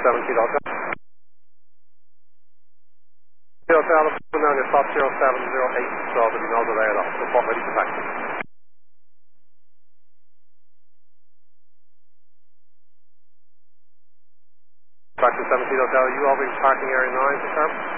07 Kilo Hotel. Kilo Hotel, put down your stop 0708, so there'll be no delay at all. Report ready for taxi. Taxi 7 Kilo Hotel, are you over in parking area 9, sir?